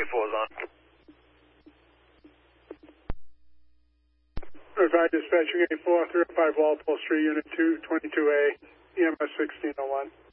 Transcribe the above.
is on. Provide dispatching A4, 305 Walpole Street, Unit 2, 22A, EMS 1601.